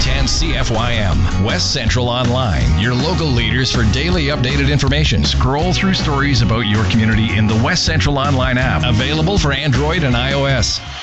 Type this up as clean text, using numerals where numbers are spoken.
910 CFYM. West Central Online, your local leaders for daily updated information. Scroll through stories about your community in the West Central Online app, available for Android and iOS.